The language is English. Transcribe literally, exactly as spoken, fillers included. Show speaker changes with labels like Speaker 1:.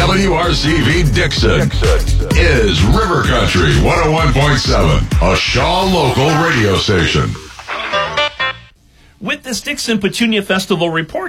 Speaker 1: W R C V Dixon is River Country one oh one point seven, a Shaw local radio station.
Speaker 2: With this Dixon Petunia Festival report,